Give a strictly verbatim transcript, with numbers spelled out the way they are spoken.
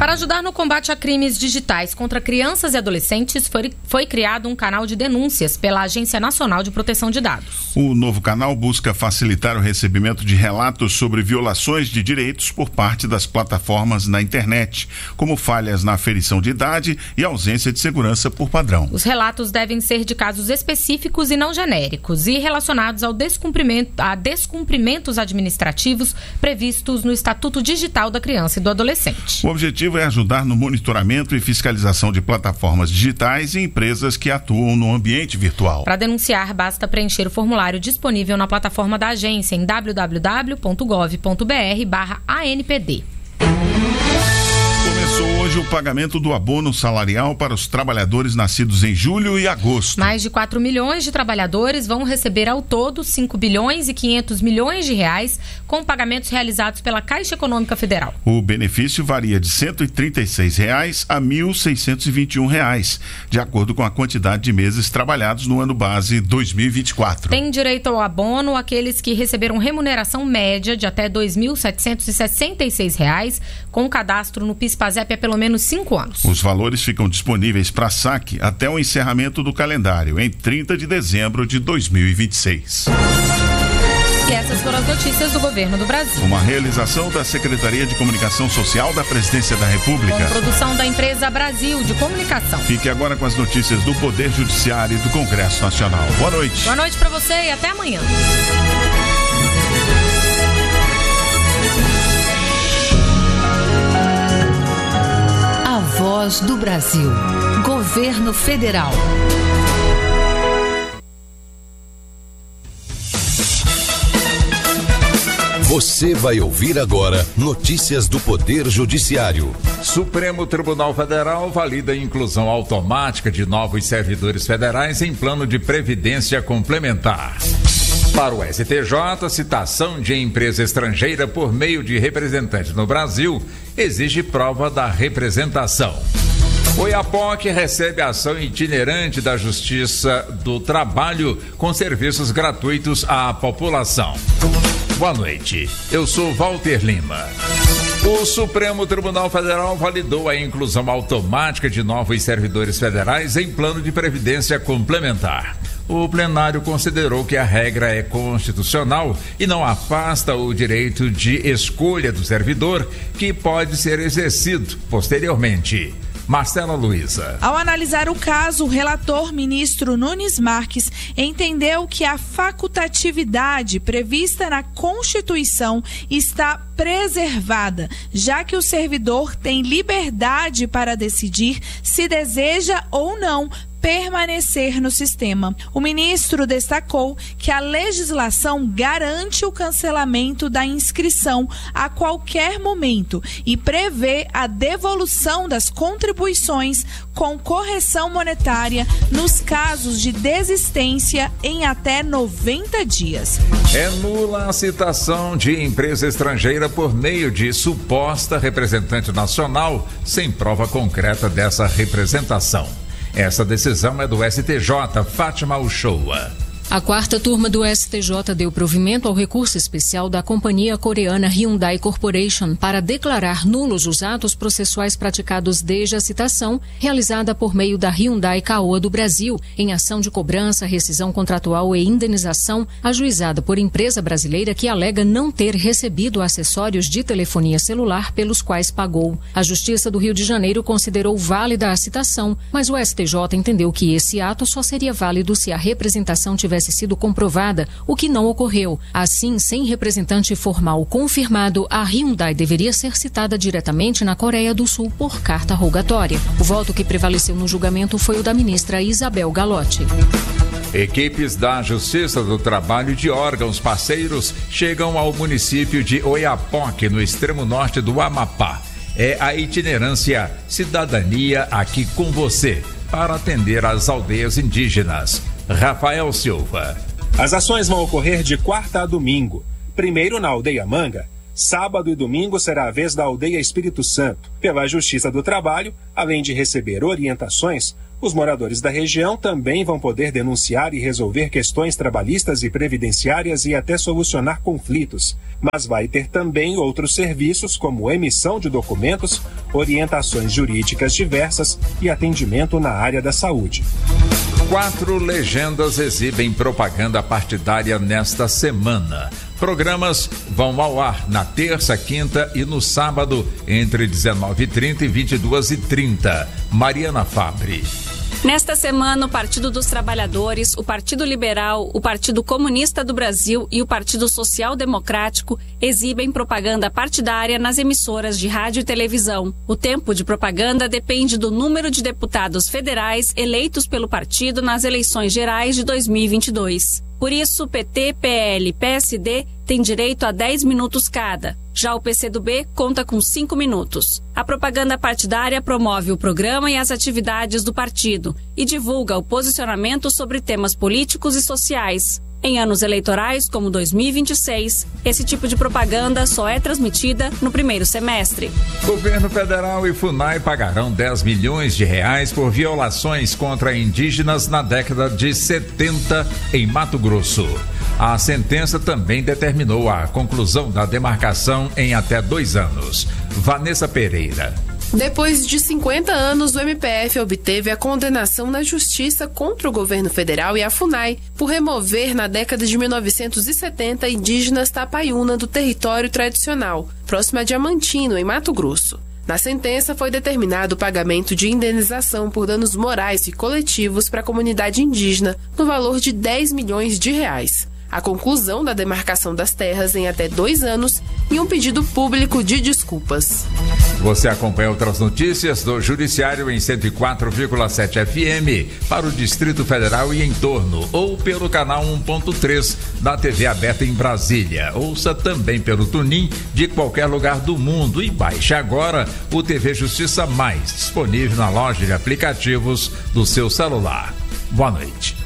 Para ajudar no combate a crimes digitais contra crianças e adolescentes, foi, foi criado um canal de denúncias pela Agência Nacional de Proteção de Dados. O novo canal busca facilitar o recebimento de relatos sobre violações de direitos por parte das plataformas na internet, como falhas na aferição de idade e ausência de segurança por padrão. Os relatos devem ser de casos específicos e não genéricos e relacionados ao descumprimento, a descumprimentos administrativos previstos no Estatuto Digital da Criança e do Adolescente. O objetivo é ajudar no monitoramento e fiscalização de plataformas digitais e empresas que atuam no ambiente virtual. Para denunciar, basta preencher o formulário disponível na plataforma da agência em w w w ponto gov ponto b r barra A N P D. Começou hoje o pagamento do abono salarial para os trabalhadores nascidos em julho e agosto. Mais de quatro milhões de trabalhadores vão receber ao todo cinco bilhões e quinhentos milhões de reais com pagamentos realizados pela Caixa Econômica Federal. O benefício varia de cento e trinta e seis reais a mil seiscentos e vinte e um reais, de acordo com a quantidade de meses trabalhados no ano base dois mil e vinte e quatro. Tem direito ao abono aqueles que receberam remuneração média de até dois mil setecentos e sessenta e seis reais com cadastro no PIS/PASEP há pelo menos cinco anos. Os valores ficam disponíveis para saque até o encerramento do calendário, em trinta de dezembro de dois mil e vinte e seis. E essas foram as notícias do Governo do Brasil. Uma realização da Secretaria de Comunicação Social da Presidência da República. Com produção da empresa Brasil de Comunicação. Fique agora com as notícias do Poder Judiciário e do Congresso Nacional. Boa noite. Boa noite para você e até amanhã. A Voz do Brasil. Governo Federal. Você vai ouvir agora notícias do Poder Judiciário. Supremo Tribunal Federal valida a inclusão automática de novos servidores federais em plano de previdência complementar. Para o S T J, citação de empresa estrangeira por meio de representante no Brasil exige prova da representação. O Oiapoque recebe ação itinerante da Justiça do Trabalho com serviços gratuitos à população. Boa noite, eu sou Walter Lima. O Supremo Tribunal Federal validou a inclusão automática de novos servidores federais em plano de previdência complementar. O plenário considerou que a regra é constitucional e não afasta o direito de escolha do servidor, que pode ser exercido posteriormente. Marcela Luiza. Ao analisar o caso, o relator ministro Nunes Marques entendeu que a facultatividade prevista na Constituição está preservada, já que o servidor tem liberdade para decidir se deseja ou não permanecer no sistema. O ministro destacou que a legislação garante o cancelamento da inscrição a qualquer momento e prevê a devolução das contribuições com correção monetária nos casos de desistência em até noventa dias. É nula a citação de empresa estrangeira por meio de suposta representante nacional sem prova concreta dessa representação. Essa decisão é do S T J, Fátima Uchoa. A quarta turma do S T J deu provimento ao recurso especial da companhia coreana Hyundai Corporation para declarar nulos os atos processuais praticados desde a citação, realizada por meio da Hyundai Caoa do Brasil, em ação de cobrança, rescisão contratual e indenização, ajuizada por empresa brasileira que alega não ter recebido acessórios de telefonia celular pelos quais pagou. A Justiça do Rio de Janeiro considerou válida a citação, mas o S T J entendeu que esse ato só seria válido se a representação tivesse sido comprovada, o que não ocorreu. Assim, sem representante formal confirmado, a Hyundai deveria ser citada diretamente na Coreia do Sul por carta rogatória. O voto que prevaleceu no julgamento foi o da ministra Isabel Galotti. Equipes da Justiça do Trabalho e de órgãos parceiros chegam ao município de Oiapoque, no extremo norte do Amapá. É a itinerância Cidadania Aqui com Você, para atender às aldeias indígenas. Rafael Silva. As ações vão ocorrer de quarta a domingo. Primeiro na aldeia Manga. Sábado e domingo será a vez da aldeia Espírito Santo. Pela Justiça do Trabalho, além de receber orientações, Os moradores da região também vão poder denunciar e resolver questões trabalhistas e previdenciárias e até solucionar conflitos. Mas vai ter também outros serviços como emissão de documentos, orientações jurídicas diversas e atendimento na área da saúde. Quatro legendas exibem propaganda partidária nesta semana. Programas vão ao ar na terça, quinta e no sábado, entre dezenove e trinta e vinte e duas e trinta. Mariana Fabre. Nesta semana, o Partido dos Trabalhadores, o Partido Liberal, o Partido Comunista do Brasil e o Partido Social Democrático exibem propaganda partidária nas emissoras de rádio e televisão. O tempo de propaganda depende do número de deputados federais eleitos pelo partido nas eleições gerais de dois mil e vinte e dois. Por isso, P T, P L e P S D têm direito a dez minutos cada. Já o P C do B conta com cinco minutos. A propaganda partidária promove o programa e as atividades do partido e divulga o posicionamento sobre temas políticos e sociais. Em anos eleitorais, como dois mil e vinte e seis, esse tipo de propaganda só é transmitida no primeiro semestre. Governo Federal e FUNAI pagarão dez milhões de reais por violações contra indígenas na década de setenta em Mato Grosso. A sentença também determinou a conclusão da demarcação em até dois anos. Vanessa Pereira. Depois de cinquenta anos, o M P F obteve a condenação na justiça contra o governo federal e a FUNAI por remover, na década de mil novecentos e setenta, indígenas Tapaiuna do território tradicional, próximo a Diamantino, em Mato Grosso. Na sentença, foi determinado o pagamento de indenização por danos morais e coletivos para a comunidade indígena, no valor de dez milhões de reais. A conclusão da demarcação das terras em até dois anos e um pedido público de desculpas. Você acompanha outras notícias do Judiciário em cento e quatro vírgula sete F M para o Distrito Federal e em torno, ou pelo canal um ponto três da T V aberta em Brasília. Ouça também pelo TuneIn de qualquer lugar do mundo e baixe agora o T V Justiça Mais, disponível na loja de aplicativos do seu celular. Boa noite.